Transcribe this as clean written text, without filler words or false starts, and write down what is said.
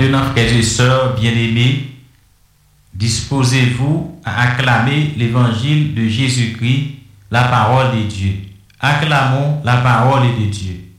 Maintenant, frères et sœurs bien-aimés, disposez-vous à acclamer l'évangile de Jésus-Christ, la parole de Dieu. Acclamons la parole de Dieu.